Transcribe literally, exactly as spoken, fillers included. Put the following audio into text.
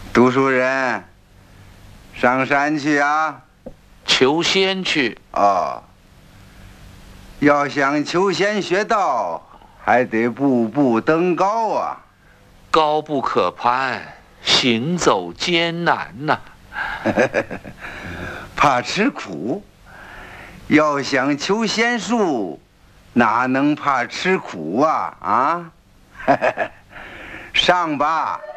读书人，上山去啊！ 求仙去。 哦，要想求仙学道，还得步步登高啊！ 高不可攀，行走艰难呐、 啊。怕吃苦，要想求仙术，哪能怕吃苦啊？啊！上吧。